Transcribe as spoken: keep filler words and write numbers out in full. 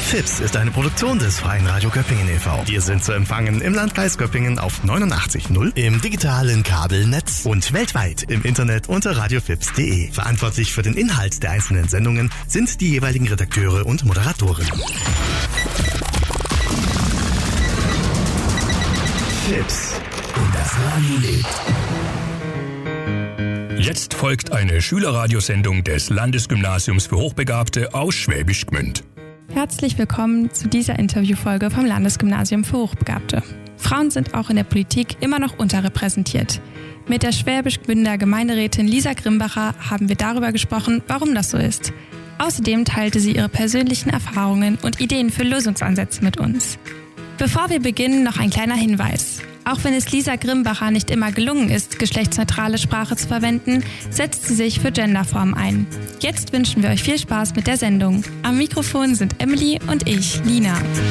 Fips ist eine Produktion des Freien Radio Göppingen e V Wir sind zu empfangen im Landkreis Göppingen auf neunundachtzig Komma null, im digitalen Kabelnetz und weltweit im Internet unter radiofips punkt de. Verantwortlich für den Inhalt der einzelnen Sendungen sind die jeweiligen Redakteure und Moderatoren. Fips und das Radio lebt. Jetzt folgt eine Schülerradiosendung des Landesgymnasiums für Hochbegabte aus Schwäbisch Gmünd. Herzlich willkommen zu dieser Interviewfolge vom Landesgymnasium für Hochbegabte. Frauen sind auch in der Politik immer noch unterrepräsentiert. Mit der Schwäbisch Gmünder Gemeinderätin Lisa Grimbacher haben wir darüber gesprochen, warum das so ist. Außerdem teilte sie ihre persönlichen Erfahrungen und Ideen für Lösungsansätze mit uns. Bevor wir beginnen, noch ein kleiner Hinweis. Auch wenn es Lisa Grimbacher nicht immer gelungen ist, geschlechtsneutrale Sprache zu verwenden, setzt sie sich für Genderformen ein. Jetzt wünschen wir euch viel Spaß mit der Sendung. Am Mikrofon sind Emily und ich, Lina.